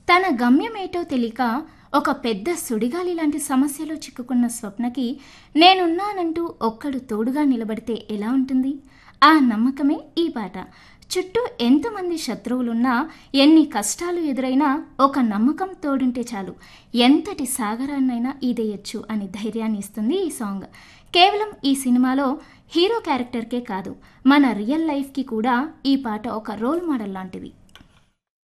తన గమ్యమేటో తెలియక ఒక పెద్ద సుడిగాలి లాంటి సమస్యలో చిక్కుకున్న స్వప్నకి నేనున్నానంటూ ఒక్కడు తోడుగా నిలబడితే ఎలా ఉంటుంది? ఆ నమ్మకమే ఈ పాట. చుట్టూ ఎంతమంది శత్రువులున్నా, ఎన్ని కష్టాలు ఎదురైనా ఒక నమ్మకం తోడుంటే చాలు ఎంతటి సాగరాన్నైనా ఈదేయచ్చు అని ధైర్యాన్ని ఇస్తుంది ఈ సాంగ్. కేవలం ఈ సినిమాలో హీరో క్యారెక్టర్కే కాదు, మన రియల్ లైఫ్కి కూడా ఈ పాట ఒక రోల్ మోడల్ లాంటిది.